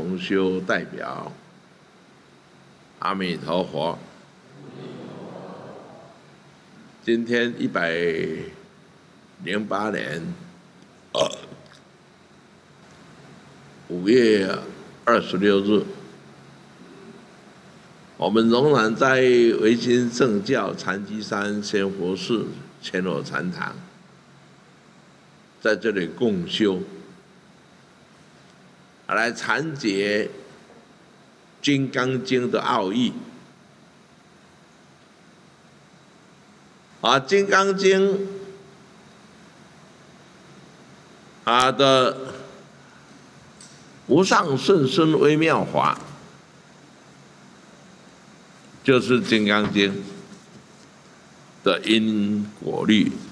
同修代表。阿弥陀佛。今天108年5月26日，我们仍然在维新圣教禅机山仙佛寺千罗禅堂，在这里共修，来阐解《金刚经》的奥义。《金刚经》的无上甚深微妙法，就是《金刚经》的因果律。